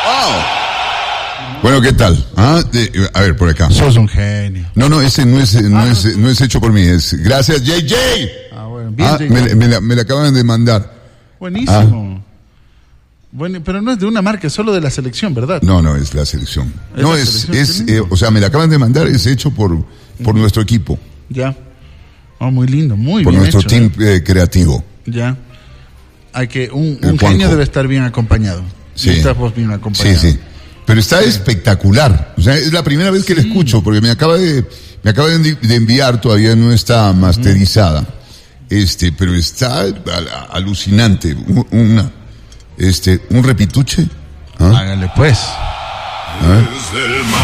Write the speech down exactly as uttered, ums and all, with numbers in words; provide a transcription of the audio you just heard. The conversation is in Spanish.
Wow. Bueno, ¿qué tal? ¿Ah? De, a ver, por acá. Sos un genio. No, no, ese no es, no ah, es, no es hecho por mí. Es gracias, J J. Ah, bueno, bien, ah, me, me, la, me la acaban de mandar. Buenísimo. Ah. Bueno, pero no es de una marca, es solo de la selección, ¿verdad? No, no, es la selección. ¿Es no, es, selección? es eh, o sea, me la acaban de mandar, es hecho por, por uh-huh. nuestro equipo. Ya. Oh, muy lindo, muy por bien nuestro hecho, team ¿eh? eh, creativo. Ya. Hay que, un, un genio debe estar bien acompañado. Sí. Y estás vos bien acompañado. Sí, sí. Pero está sí. espectacular. O sea, es la primera vez que sí. la escucho, porque me acaba de, me acaba de, de enviar, todavía no está masterizada. Uh-huh. Este, pero está al, alucinante. Una, este, un repituche. ¿Ah? Hágale pues. ¿Ah?